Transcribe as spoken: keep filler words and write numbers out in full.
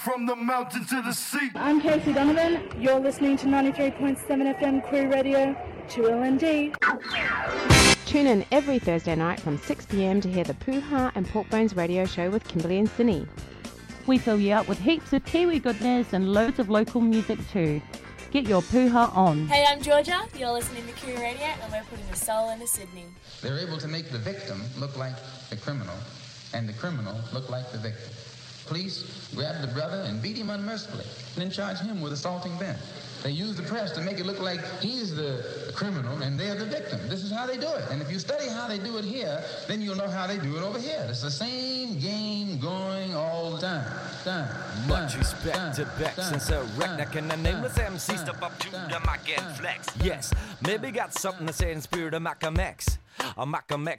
From the mountain to the sea. I'm Casey Donovan. You're listening to ninety-three point seven F M Crew Radio, two L N D. Tune in every Thursday night from six p.m. to hear the Poo-Ha and Pork Bones radio show with Kimberly and Cindy. We fill you up with heaps of Kiwi goodness and loads of local music too. Get your Poo-Ha on. Hey, I'm Georgia. You're listening to Crew Radio and we're putting the soul into Sydney. They're able to make the victim look like the criminal and the criminal look like the victim. Police grab the brother and beat him unmercifully and then charge him with assaulting them. They use the press to make it look like he's the criminal and they're the victim. This is how they do it. And if you study how they do it here, then you'll know how they do it over here. It's the same game going all the time. time Much time, respect time, to Bex time, and Sir Redneck and the nameless time, M C time, step up to time, the mic and time, flex. time, Yes, maybe got something to say in spirit of Malcolm X. A Malcolm X